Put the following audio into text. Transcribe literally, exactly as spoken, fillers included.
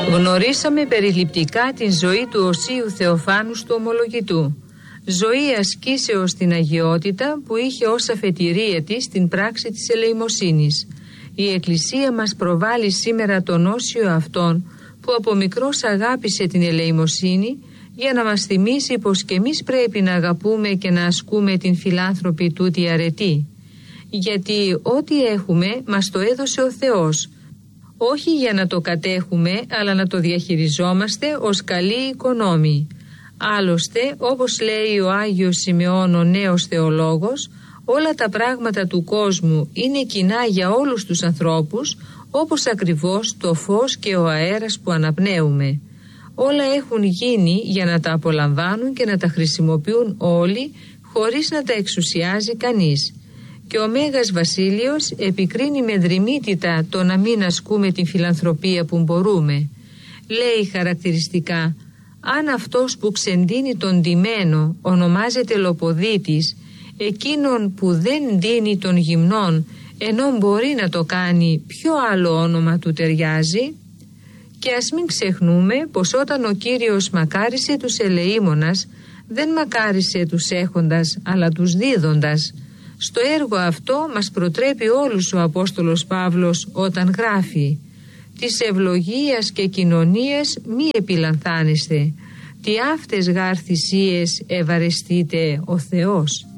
Γνωρίσαμε περιληπτικά την ζωή του Οσίου Θεοφάνου του Ομολογητού. Ζωή ασκήσεως στην αγιότητα που είχε ως αφετηρία της την πράξη της ελεημοσύνης. Η Εκκλησία μας προβάλλει σήμερα τον Όσιο αυτόν που από μικρός αγάπησε την ελεημοσύνη για να μας θυμίσει πως και εμείς πρέπει να αγαπούμε και να ασκούμε την φιλάνθρωπη τούτη αρετή. Γιατί ό,τι έχουμε μας το έδωσε ο Θεός, όχι για να το κατέχουμε αλλά να το διαχειριζόμαστε ως καλοί οικονόμοι. Άλλωστε, όπως λέει ο Άγιος Σιμεών ο νέος θεολόγος, όλα τα πράγματα του κόσμου είναι κοινά για όλους τους ανθρώπους, όπως ακριβώς το φως και ο αέρας που αναπνέουμε. Όλα έχουν γίνει για να τα απολαμβάνουν και να τα χρησιμοποιούν όλοι, χωρίς να τα εξουσιάζει κανείς. Και ο Μέγας Βασίλειος επικρίνει με δρυμύτητα το να μην ασκούμε την φιλανθρωπία που μπορούμε. Λέει χαρακτηριστικά: αν αυτός που ξεντίνει τον ντυμένο ονομάζεται λοποδίτης, εκείνον που δεν ντύνει τον γυμνόν ενώ μπορεί να το κάνει, ποιο άλλο όνομα του ταιριάζει? Και ας μην ξεχνούμε πως όταν ο Κύριος μακάρισε τους ελεήμονας, δεν μακάρισε τους έχοντας αλλά τους δίδοντας. Στο έργο αυτό μας προτρέπει όλους ο Απόστολος Παύλος όταν γράφει: «Της ευλογίας και κοινωνίας μη επιλανθάνεστε, τι αυτές γάρ θυσίες ευαρεστείτε ο Θεός».